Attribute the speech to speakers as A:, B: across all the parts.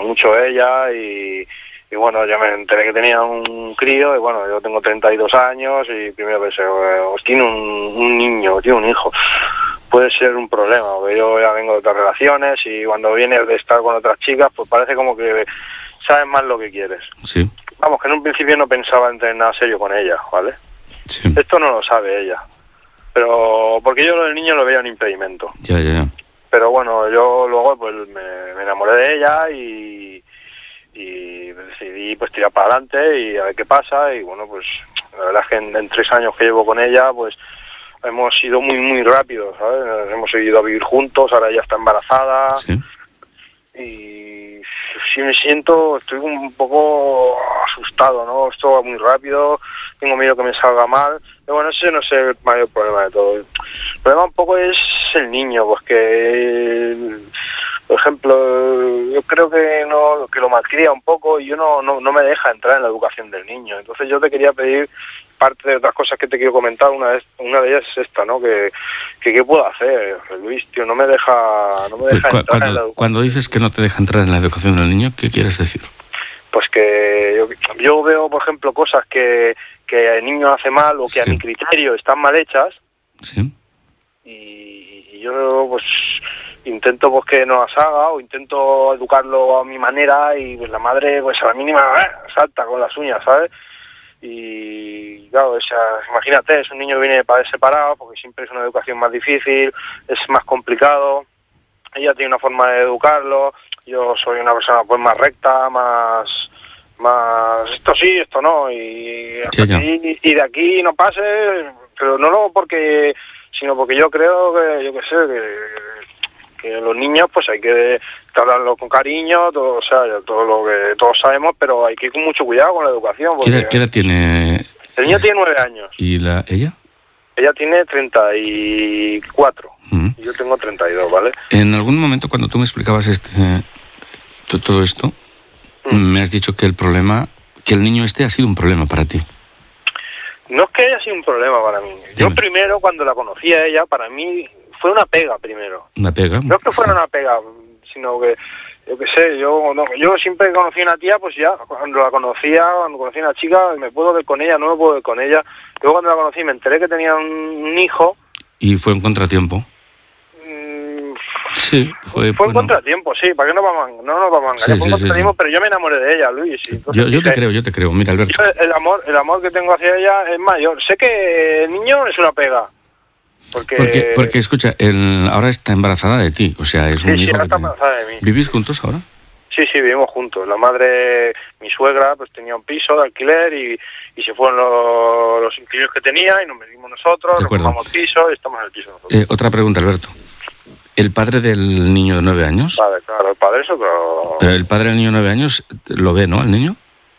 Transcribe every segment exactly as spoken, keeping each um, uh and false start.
A: mucho ella y, y bueno, yo me enteré que tenía un crío y bueno, yo tengo treinta y dos años y primero pensé, bueno, tiene un, un niño, tiene un hijo, puede ser un problema, porque yo ya vengo de otras relaciones y cuando vienes de estar con otras chicas, pues parece como que sabes más lo que quieres.
B: Sí.
A: Vamos, que en un principio no pensaba en tener nada serio con ella, ¿vale?
B: Sí.
A: Esto no lo sabe ella, pero porque yo lo del niño lo veía un impedimento.
B: Ya, ya, ya.
A: Pero bueno, yo luego pues me, me enamoré de ella y, y decidí pues tirar para adelante y a ver qué pasa. Y bueno, pues la verdad es que en, en tres años que llevo con ella, pues hemos sido muy, muy rápidos, ¿sabes? Hemos seguido a vivir juntos, ahora ella está embarazada.
B: Sí.
A: Y sí me siento, estoy un poco asustado, ¿no? Esto va muy rápido, tengo miedo que me salga mal. Pero bueno, ese no es el mayor problema de todo. El problema un poco es el niño, pues que, por ejemplo, yo creo que no que lo malcría un poco y yo no, no, no me deja entrar en la educación del niño. Entonces yo te quería pedir, parte de otras cosas que te quiero comentar, una de, una de ellas es esta, ¿no? Que, que qué puedo hacer, Luis, tío, no me deja, no me deja
B: Pues,
A: entrar
B: cuando,
A: en la educación.
B: Cuando dices que no te deja entrar en la educación del niño, ¿qué quieres decir?
A: Pues que yo, yo veo, por ejemplo, cosas que, que el niño hace mal o que sí. a mi criterio están mal hechas.
B: Sí.
A: Y, y yo, pues, intento pues que no las haga o intento educarlo a mi manera y pues la madre, pues a la mínima, ¡eh!, salta con las uñas, ¿sabes? Y claro, o sea, imagínate, es un niño que viene de padres separados porque siempre es una educación más difícil, es más complicado. Ella tiene una forma de educarlo, yo soy una persona pues más recta, más más esto sí, esto no, y, hasta
B: sí,
A: aquí, y de aquí no pase, pero no lo porque, sino porque yo creo que, yo qué sé, que, que los niños pues hay que tratarlos con cariño, todo, o sea, todo lo que todos sabemos, pero hay que ir con mucho cuidado con la educación.
B: ¿Qué edad, ¿Qué edad tiene?
A: El niño tiene nueve años.
B: ¿Y la ella?
A: Ella tiene treinta y cuatro. Uh-huh. Y yo tengo treinta y dos, ¿vale?
B: En algún momento cuando tú me explicabas este eh, todo esto, uh-huh. me has dicho que el problema, que el niño este ha sido un problema para ti.
A: No es que haya sido un problema para mí. Dime. Yo primero, cuando la conocí a ella, para mí fue una pega primero.
B: ¿Una pega?
A: No es que fuera una pega, sino que, yo qué sé, yo no, yo siempre conocí a una tía, pues ya, cuando la conocía, cuando conocí a una chica, me puedo ver con ella, no me puedo ver con ella. Luego cuando la conocí me enteré que tenía un, un hijo.
B: ¿Y fue un contratiempo?
A: Mm,
B: sí, fue...
A: Fue un
B: bueno.
A: contratiempo, sí, para que no vamos a, no nos vamos a engañar,
B: Sí,
A: fue un
B: sí,
A: contratiempo,
B: sí, sí.
A: pero yo me enamoré de ella, Luis.
B: Yo, yo te creo, yo te creo, mira, Alberto.
A: Yo, el amor, el amor que tengo hacia ella es mayor. Sé que el niño es una pega. Porque,
B: porque, porque escucha, el, ahora está embarazada de ti, o sea, es
A: sí,
B: un
A: sí,
B: hijo
A: ahora
B: que
A: está
B: tiene.
A: embarazada de mí.
B: ¿Vivís juntos ahora?
A: Sí, sí, vivimos juntos. La madre, mi suegra, pues tenía un piso de alquiler y, y se fueron los, los inquilinos que tenía y nos metimos nosotros, recogimos piso y estamos en el piso nosotros.
B: Eh, otra pregunta, Alberto. ¿El padre del niño de nueve años?
A: Padre, claro, el padre es otro...
B: Pero el padre del niño de nueve años lo ve, ¿no, al niño?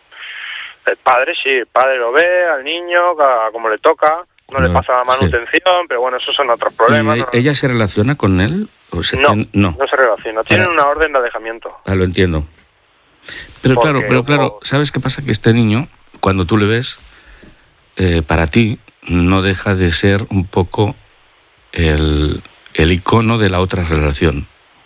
A: El padre sí, el padre lo ve al niño, como le toca, no
B: claro,
A: le pasa la manutención, sí. Pero bueno, esos son otros problemas.
B: ¿Y
A: ¿no?
B: ella se relaciona con él? O se
A: no,
B: tiene... no,
A: no se relaciona, tienen Para... una orden de alejamiento.
B: Ah, lo entiendo. Pero Porque claro, pero claro,
A: como...
B: ¿sabes qué pasa? Que este niño, cuando tú le ves, eh, para ti no deja de ser un poco el, el icono de la otra relación.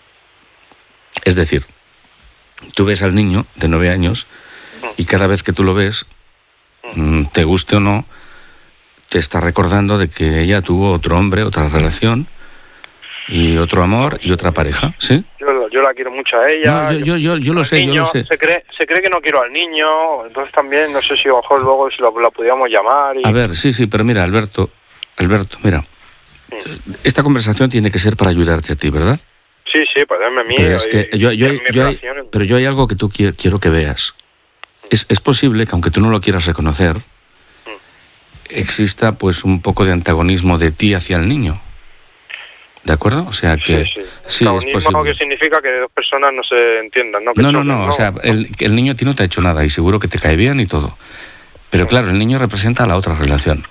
B: Es decir, tú ves al niño de nueve años y cada vez que tú lo ves, te guste o no, te está recordando de que ella tuvo otro hombre, otra relación y otro amor y otra pareja, ¿sí?
A: Yo, yo la quiero mucho a ella.
B: No, yo, yo, yo, yo lo sé,
A: niño,
B: yo lo sé.
A: Se cree, se cree que no quiero al niño, entonces también no sé si a lo mejor luego si lo, la pudiéramos llamar. Y...
B: A ver, sí, sí, pero mira, Alberto, Alberto, mira, sí. Esta conversación tiene que ser para ayudarte a ti, ¿verdad?
A: Sí, sí, pues dame mí.
B: Pero es que yo, yo, yo, yo hay, pero yo hay algo que tú quiero, quiero que veas. Es, es posible que aunque tú no lo quieras reconocer, exista pues un poco de antagonismo de ti hacia el niño. ¿De acuerdo? O sea que...
A: Sí, sí.
B: sí es posible.
A: Que significa que dos personas no se entiendan, ¿no? Que
B: no, no,
A: choquen,
B: no,
A: ¿no?
B: O sea, el, el niño a ti no te ha hecho nada y seguro que te cae bien y todo. Pero claro, el niño representa la otra relación.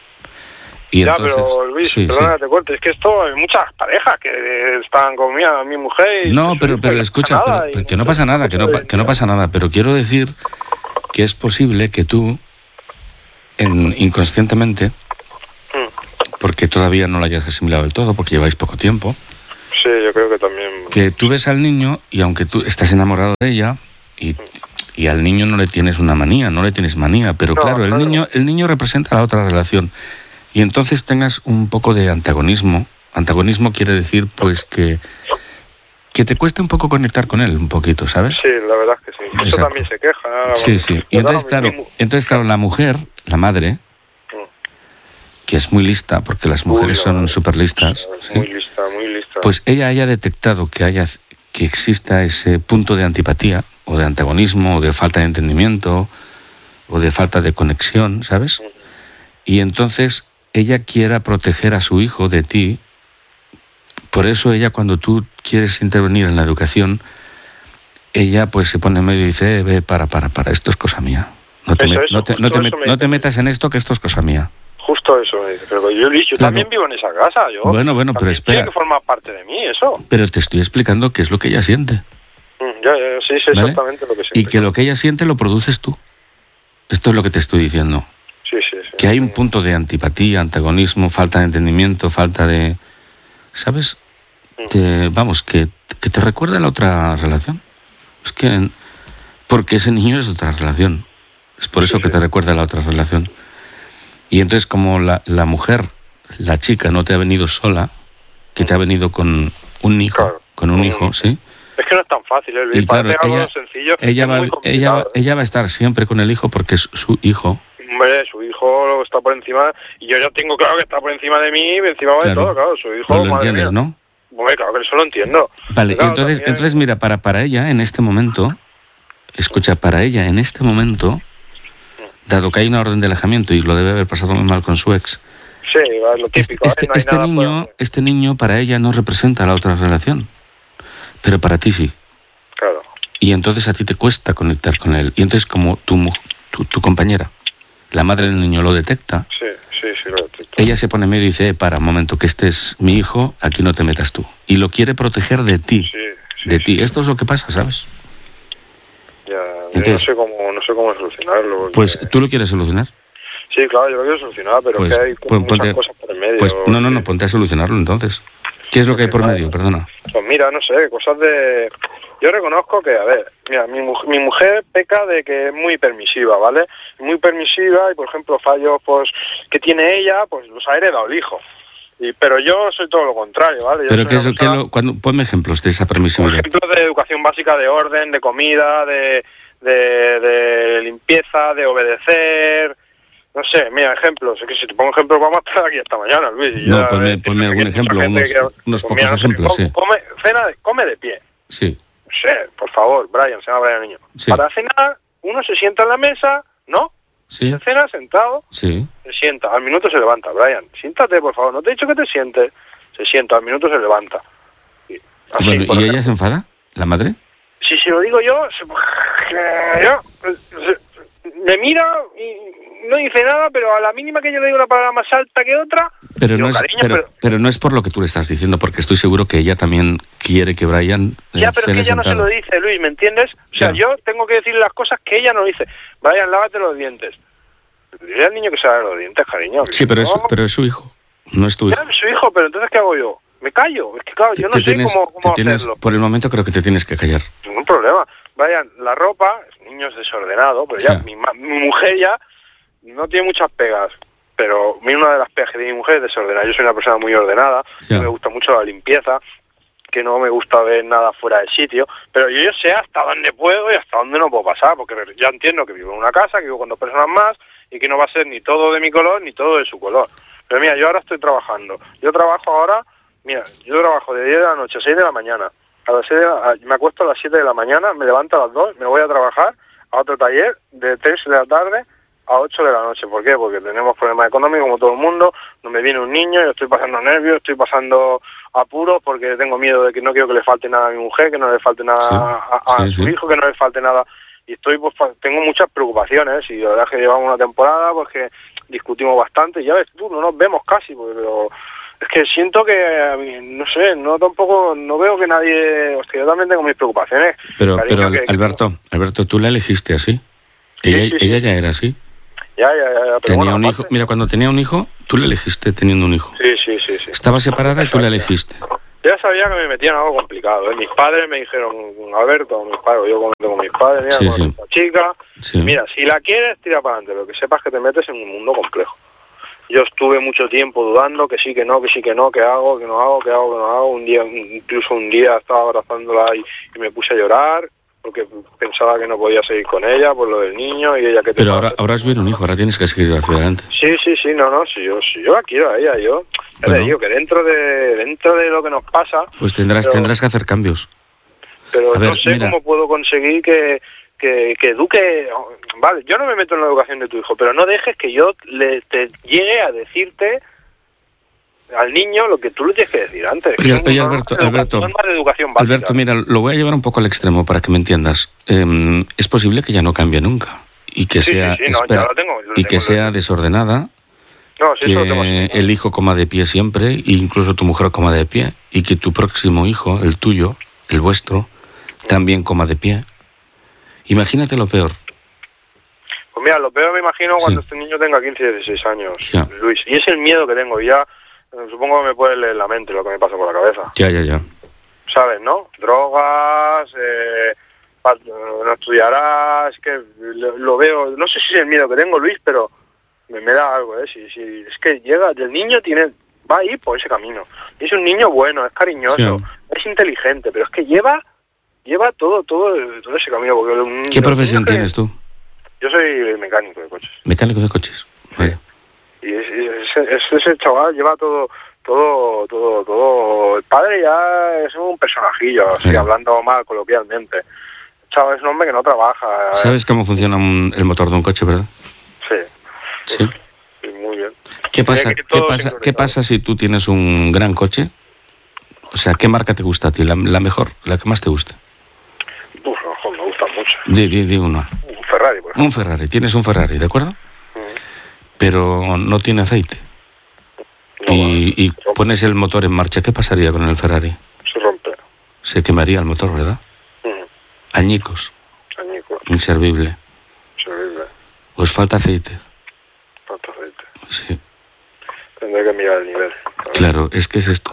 B: Y
A: ya,
B: entonces,
A: pero Luis,
B: sí,
A: perdona
B: sí.
A: que te corte, es que esto hay muchas parejas que están con mi, mi mujer y...
B: No, pero, pero escucha, pero, pero, que no pasa nada, que no, que no pasa nada, pero quiero decir que es posible que tú, en, inconscientemente, porque todavía no lo hayas asimilado del todo, porque lleváis poco tiempo.
A: Sí, yo creo que también
B: que tú ves al niño y aunque tú estás enamorado de ella y, y al niño no le tienes una manía, no le tienes manía, pero
A: no,
B: claro, el
A: claro.
B: niño el niño representa la otra relación y entonces tengas un poco de antagonismo. Antagonismo quiere decir pues que que te cuesta un poco conectar con él, un poquito, ¿sabes?
A: Sí, la verdad es que sí. Eso
B: Exacto.
A: también se queja. ¿no?
B: Sí, sí. Y entonces, claro, entonces, claro, la mujer, la madre, que es muy lista, porque las mujeres
A: Uy, no,
B: son súper listas,
A: muy
B: ¿sí?
A: lista, muy lista.
B: Pues ella haya detectado que haya que exista ese punto de antipatía, o de antagonismo, o de falta de entendimiento, o de falta de conexión, ¿sabes? Y entonces ella quiera proteger a su hijo de ti. Por eso ella, cuando tú quieres intervenir en la educación, ella pues se pone en medio y dice, eh, ve, para, para, para, esto es cosa mía. No te,
A: Eso,
B: met-
A: eso,
B: no te, no
A: justo
B: te, met-
A: eso me
B: no te
A: dice.
B: metas en esto, que esto es cosa mía.
A: Justo eso me dice. Pero yo, yo
B: Claro.
A: también vivo en esa casa. Yo
B: Bueno, bueno, pero
A: también
B: espera.
A: tiene que formar parte de mí, eso.
B: Pero te estoy explicando qué es lo que ella siente.
A: Mm, Ya, ya, sí, sé
B: ¿Vale?
A: exactamente lo que siento.
B: Y que lo que ella siente lo produces tú. Esto es lo que te estoy diciendo.
A: Sí, sí, sí.
B: Que hay un punto de antipatía, antagonismo, falta de entendimiento, falta de... ¿Sabes? Que, vamos, que, que te recuerda a la otra relación. Es que... Porque ese niño es de otra relación. Es por eso
A: Sí,
B: que
A: sí.
B: te recuerda a la otra relación. Y entonces como la, la mujer, la chica, no te ha venido sola, que te ha venido con un hijo,
A: Claro.
B: con un
A: Con un
B: hijo,
A: hijo.
B: ¿sí?
A: Es que no es tan fácil, ¿eh?
B: Y
A: Parece
B: claro,
A: algo
B: ella-
A: sencillo.
B: Ella
A: es
B: va,
A: muy
B: ella,
A: complicado, ¿eh?
B: ella va a estar siempre con el hijo porque es su hijo.
A: Hombre, su hijo está por encima, y yo ya tengo claro que está por encima de mí, encima de
B: Claro.
A: todo, claro, su hijo,
B: Pues lo
A: madre
B: entiendes,
A: mía.
B: ¿no?
A: Hombre, claro que eso lo entiendo.
B: Vale,
A: Claro,
B: entonces,
A: también-
B: entonces mira, para, para ella en este momento, escucha, para ella en este momento, dado que hay una orden de alejamiento y lo debe haber pasado muy mal con su ex,
A: Sí, es lo
B: este,
A: típico,
B: este,
A: ¿eh? No hay
B: este
A: nada
B: niño,
A: fuera de-
B: este niño para ella no representa la otra relación, pero para ti sí.
A: Claro.
B: Y entonces a ti te cuesta conectar con él. Y entonces como tu, mu- tu, tu compañera, la madre del niño lo detecta,
A: Sí, sí, sí, lo detecto.
B: ella se pone en medio y dice, eh, para, un momento, que este es mi hijo, aquí no te metas tú. Y lo quiere proteger de ti,
A: Sí, sí,
B: de
A: sí.
B: ti. Esto es lo que pasa, ¿sabes?
A: Ya, yo
B: Entonces-
A: no sé cómo, no sé cómo solucionarlo. porque-
B: Pues tú lo quieres solucionar.
A: Sí, claro, yo lo quiero solucionar, pero
B: Pues,
A: es que hay como
B: pues
A: muchas
B: ponte-
A: cosas por el medio.
B: Pues no, no, no,
A: Sí.
B: ponte a solucionarlo entonces. ¿Qué es lo que hay por medio? Perdona.
A: Pues mira, no sé, cosas de... Yo reconozco que, a ver, mira, mi, mu- mi mujer peca de que es muy permisiva, ¿vale? Muy permisiva y, por ejemplo, fallos pues que tiene ella, pues los ha heredado el hijo. Y, pero yo soy todo lo contrario, ¿vale? Yo
B: Pero
A: soy
B: qué
A: una
B: es lo que
A: persona-
B: lo, cuando, ponme ejemplos de esa
A: Por
B: permisividad.
A: ejemplo, de educación básica, de orden, de comida, de, de, de limpieza, de obedecer. No sé, mira, ejemplos. Es que si te pongo ejemplos, vamos a estar aquí hasta mañana, Luis. Y
B: No,
A: ya,
B: ponme-
A: eh,
B: ponme
A: que
B: algún
A: hay mucha
B: ejemplo,
A: gente
B: unos-
A: que-
B: unos
A: pues
B: pocos
A: mira, no sé,
B: ejemplos,
A: come-
B: sí.
A: Come, cena, de- come de pie.
B: Sí,
A: No sé, por favor, Brian, se llama Brian Niño.
B: Sí.
A: Para cenar, uno se sienta en la mesa, ¿no?
B: sí,
A: Se cena sentado,
B: sí.
A: se sienta. Al minuto se levanta. Brian, siéntate, por favor. No te he dicho que te sientes. Se sienta, al minuto se levanta. Y, así,
B: Bueno,
A: por
B: ¿y ella
A: ejemplo.
B: se enfada? ¿La madre?
A: Si se lo digo yo, se, yo, se- me mira y no dice nada, pero a la mínima que yo le digo una palabra más alta que otra,
B: Pero
A: digo,
B: no, es,
A: cariño,
B: pero,
A: pero-
B: pero no es por lo que tú le estás diciendo, porque estoy seguro que ella también quiere que Brian eh,
A: ya, pero es
B: cene
A: que ella no se
B: sentado.
A: lo dice, Luis, ¿me entiendes? O sea,
B: Ya.
A: yo tengo que decirle las cosas que ella no dice. Brian, lávate los dientes. Dile al niño que se lave los dientes, cariño.
B: Sí, pero es,
A: No,
B: pero es su hijo, no es tu hijo.
A: ya, es su hijo, pero entonces, ¿qué hago yo? Me callo. Es que, claro, yo no
B: Te
A: sé
B: tienes-
A: cómo,
B: te
A: cómo
B: tienes-
A: hacerlo.
B: por el momento creo que te tienes que callar.
A: Ningún problema. Brian, la ropa, el niño es desordenado, pero ya,
B: Ya.
A: mi, ma- mi mujer ya no tiene muchas pegas, pero mira, una de las pegas que tiene mi mujer es desordenada. Yo soy una persona muy ordenada,
B: Ya.
A: me gusta mucho la limpieza, que no me gusta ver nada fuera del sitio, pero yo, yo sé hasta dónde puedo y hasta dónde no puedo pasar, porque ya entiendo que vivo en una casa, que vivo con dos personas más, y que no va a ser ni todo de mi color ni todo de su color. Pero mira, yo ahora estoy trabajando. Yo trabajo ahora, mira, yo trabajo de diez de la noche a seis de la mañana. A las seis de la- a- me acuesto a las siete de la mañana, me levanto a las dos, me voy a trabajar a otro taller de tres de la tarde a ocho de la noche. ¿Por qué? Porque tenemos problemas económicos como todo el mundo, no me viene un niño, yo estoy pasando nervios, estoy pasando apuros porque tengo miedo de que no quiero que le falte nada a mi mujer, que no le falte nada
B: Sí,
A: a, a
B: sí,
A: su
B: sí.
A: hijo, que no le falte nada. Y estoy, pues, pa- tengo muchas preocupaciones y la verdad es que llevamos una temporada pues que discutimos bastante. Ya ves tú, no nos vemos casi, pues, pero es que siento que, a mí, no sé, no tampoco, no veo que nadie, hostia, yo también tengo mis preocupaciones.
B: Pero,
A: Cariño,
B: pero
A: que- que-
B: Alberto, Alberto, tú la elegiste así.
A: Sí,
B: ella,
A: sí, sí.
B: ella ya era así.
A: Ya, ya, ya, ya, pero
B: Tenía
A: bueno,
B: un
A: aparte-
B: hijo. Mira, cuando tenía un hijo, tú la elegiste teniendo un hijo.
A: Sí, sí, sí, sí.
B: Estaba separada y tú la elegiste.
A: Yo ya sabía que me metía en algo complicado, ¿eh? Mis padres me dijeron, Alberto, mis padres, yo comento con mis padres, mira,
B: Sí,
A: con
B: sí.
A: esta chica,
B: Sí.
A: mira, si la quieres, tira para adelante, pero que sepas que te metes en un mundo complejo. Yo estuve mucho tiempo dudando, que sí, que no, que sí, que no, que hago, que no hago, que hago, que no hago. Un día, incluso un día estaba abrazándola y, y me puse a llorar porque pensaba que no podía seguir con ella por lo del niño y ella que te
B: Pero
A: pasa.
B: ahora, ahora es bien un hijo, ahora tienes que seguir hacia adelante.
A: Sí, sí, sí, no, no, sí, yo, sí, yo la quiero a ella, yo ya
B: Bueno.
A: le digo que dentro de dentro de lo que nos pasa,
B: Pues tendrás,
A: pero,
B: tendrás que hacer cambios.
A: pero
B: A ver,
A: no sé
B: mira.
A: cómo puedo conseguir que, que, que eduque, vale, yo no me meto en la educación de tu hijo, pero no dejes que yo le te llegue a decirte al niño lo que tú le tienes que decir antes.
B: Oye,
A: Son
B: oye,
A: normas
B: Alberto,
A: de educación,
B: Alberto,
A: normas de educación básica.
B: Alberto, mira, lo voy a llevar un poco al extremo para que me entiendas. Eh, es posible que ya no cambie nunca y que
A: Sí, sí,
B: sea
A: sí, no,
B: espera,
A: ya lo tengo, lo
B: y que
A: tengo,
B: sea
A: lo-
B: desordenada,
A: No, sí, eso lo tengo
B: que
A: así.
B: el hijo coma de pie siempre, e incluso tu mujer coma de pie, y que tu próximo hijo, el tuyo, el vuestro, también coma de pie. Imagínate lo peor.
A: Pues mira, lo peor me imagino cuando
B: Sí.
A: este niño tenga quince, dieciséis años,
B: Ya.
A: Luis. Y es el miedo que tengo. Y ya eh, supongo que me puede leer la mente lo que me pasa por la cabeza.
B: Ya, ya, ya.
A: ¿Sabes, no? Drogas, eh, pa- no estudiarás, es que lo, lo veo. No sé si es el miedo que tengo, Luis, pero me, me da algo, ¿eh? Si, si, es que llega, el niño tiene va a ir por ese camino. Y es un niño bueno, es cariñoso,
B: Sí.
A: es inteligente, pero es que lleva lleva todo todo todo ese camino. Porque un-
B: ¿Qué
A: los
B: profesión
A: niños que-
B: tienes tú?
A: Yo soy mecánico de coches.
B: Mecánico de coches. Vaya.
A: Y es- es- es- ese chaval lleva todo, todo, todo, todo. El padre ya es un personajillo, así,
B: Sí.
A: hablando mal coloquialmente. El chaval es un hombre que no trabaja.
B: ¿Sabes cómo funciona un- el motor de un coche, verdad?
A: Sí.
B: Sí.
A: Sí, muy bien.
B: ¿Qué pasa,
A: Tiene que ir
B: qué
A: todo
B: pasa,
A: sincronizado.
B: qué pasa si tú tienes un gran coche? O sea, ¿qué marca te gusta a ti? La, la mejor, la que más te gusta.
A: Uf, ojo, me gusta mucho.
B: Di, di, di una.
A: Un Ferrari, por ejemplo.
B: Un Ferrari, tienes un Ferrari, ¿de acuerdo? Pero no tiene aceite.
A: No,
B: y, y
A: se rompe,
B: pones el motor en marcha, ¿qué pasaría con el Ferrari?
A: se rompe.
B: Se quemaría el motor, ¿verdad?
A: Mm,
B: Añicos,
A: añico,
B: inservible.
A: servible,
B: Pues falta aceite.
A: tanto aceite.
B: Sí,
A: Tendré que mirar el nivel.
B: claro, es que es esto.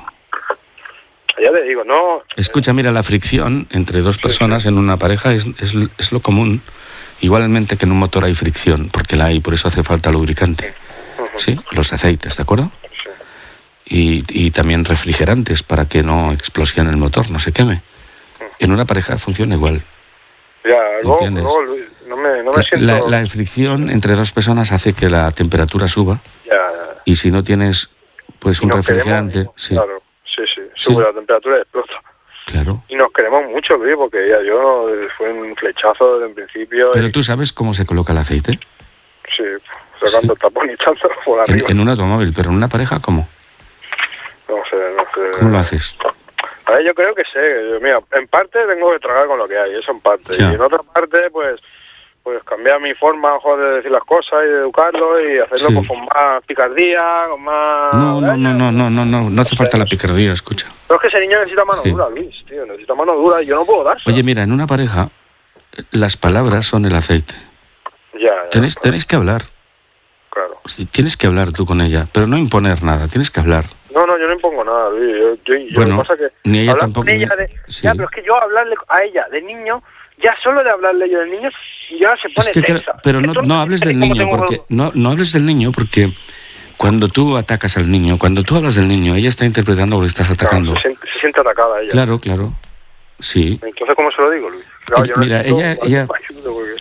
A: Ya te digo, no...
B: Escucha, mira, la fricción entre dos personas en una pareja es, es, es lo común. Igualmente que en un motor hay fricción, porque la hay, por eso hace falta lubricante.
A: Ujú,
B: ¿Sí? Los aceites, ¿de acuerdo?
A: sí.
B: Y, y también refrigerantes para que no explosione el motor, no se queme. En una pareja funciona igual.
A: Ya, luego,
B: ¿Entiendes?
A: luego, Luis, no me, no me
B: La,
A: siento...
B: la- la fricción entre dos personas hace que la temperatura suba
A: Ya, ya.
B: y si no tienes pues
A: Y
B: un
A: nos
B: refrigerante,
A: queremos,
B: sí,
A: Claro, sí, sí,
B: Sí.
A: sube la temperatura y explota.
B: claro.
A: Y nos queremos mucho, Luis, porque ya yo fue un flechazo desde el principio.
B: Pero
A: y,
B: tú sabes cómo se coloca el aceite
A: Sí, sacando el tapón y echándolo por
B: en,
A: arriba.
B: en un automóvil, pero en una pareja, ¿cómo?
A: No sé, no sé.
B: ¿Cómo lo haces?
A: A ver, yo creo que sé. Yo, mira, en parte tengo que tragar con lo que hay, eso en parte.
B: Ya.
A: Y en otra parte, pues pues cambiar mi forma a lo mejor, de decir las cosas y de educarlo y hacerlo
B: Sí.
A: pues, con más picardía, con más...
B: No, no, no, no, no, no, no, no hace falta la picardía, escucha.
A: Pero es que ese niño necesita mano
B: Sí.
A: dura, Luis, tío, necesita mano dura y yo no puedo dársela.
B: Oye, mira, en una pareja las palabras son el aceite.
A: Ya, ya,
B: Tenéis,
A: claro,
B: tenéis que hablar,
A: claro.
B: sí, tienes que hablar tú con ella, pero no imponer nada, tienes que hablar.
A: No, no, yo no impongo nada, Luis. Yo, yo, yo
B: Bueno,
A: lo que pasa es que
B: ni ella
A: hablar
B: tampoco,
A: con ella
B: ni-
A: de...
B: sí.
A: Ya, pero es que yo hablarle a ella del niño, ya solo de hablarle yo del niño, ya se pone
B: Es que,
A: tensa.
B: claro, pero
A: Es que
B: no,
A: tú
B: no hables
A: sabes
B: del
A: cómo
B: niño,
A: tengo-
B: porque no, no hables del niño porque cuando tú atacas al niño, cuando tú hablas del niño, ella está interpretando lo que estás
A: Claro,
B: atacando.
A: se, siente, se siente atacada ella.
B: Claro, claro. Sí.
A: Entonces, ¿cómo se lo digo, Luis? Claro,
B: Eh,
A: yo
B: mira,
A: necesito
B: ella-
A: que
B: ella-
A: me ayude, porque-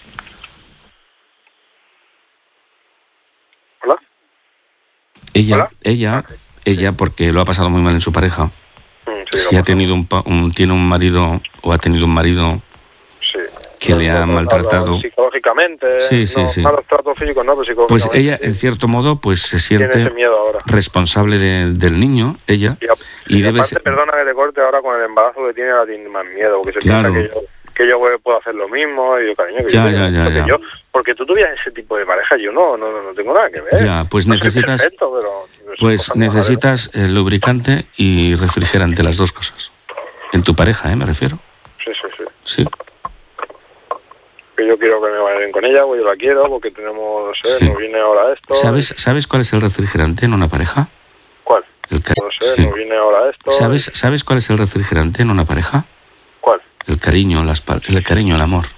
A: ¿Hola?
B: Ella,
A: ¿Hola?
B: ella, ella, porque lo ha pasado muy mal en su pareja.
A: Mm, sí,
B: Si
A: lo
B: ha tenido un, pa- un- tiene un marido o ha tenido un marido
A: sí.
B: que le ha
A: No, no,
B: maltratado.
A: no, psicológicamente,
B: Sí, sí,
A: no,
B: sí.
A: malos tratos físicos no, pero
B: Pues
A: psicológicamente
B: ella,
A: sí,
B: en cierto modo, pues se
A: tiene ese
B: siente
A: miedo ahora.
B: responsable de- del niño, ella,
A: Y, a-
B: y
A: y
B: debe
A: aparte,
B: ser...
A: perdona que te corte, ahora con el embarazo que tiene, ahora tiene más miedo, porque se
B: Claro.
A: piensa que yo, que yo puedo hacer lo mismo, y yo, cariño, que
B: Ya,
A: yo,
B: ya, ya,
A: porque
B: ya.
A: yo, porque tú tuvieras ese tipo de pareja, yo no, no, no, no tengo nada que ver.
B: Ya, pues
A: No soy
B: necesitas-
A: perfecto, pero- pero son
B: Pues
A: cosas normales.
B: necesitas eh, lubricante y refrigerante, las dos cosas. En tu pareja, ¿eh? Me refiero.
A: Sí, sí, sí.
B: Sí.
A: Que yo quiero que me vaya bien con ella, pues yo la quiero, porque tenemos, no sé,
B: Sí.
A: nos viene ahora esto.
B: ¿Sabes, ¿Sabes cuál es el refrigerante en una pareja?
A: ¿Cuál?
B: El cari-
A: No sé,
B: sí.
A: no viene ahora esto.
B: ¿Sabes, ¿Sabes cuál es el refrigerante en una pareja?
A: ¿Cuál?
B: El cariño, las pa- el cariño, el amor.